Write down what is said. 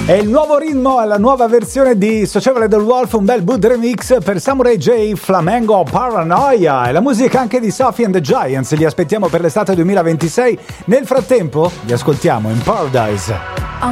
È il nuovo ritmo, è la nuova versione di Socievole del Wolf, un bel boot remix per Samurai J, Flamengo Paranoia, e la musica anche di Sophie and the Giants. Li aspettiamo per l'estate 2026. Nel frattempo li ascoltiamo in Paradise.